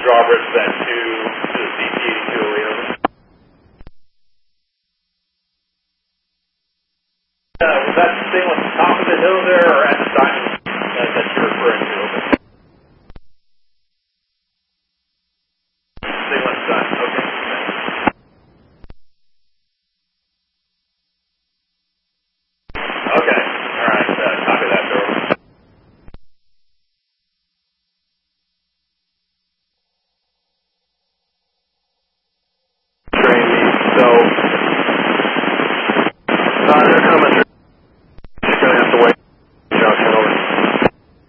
drawbridge then to the CT-8208. Was that the thing on the top of the hill there or at the diamond?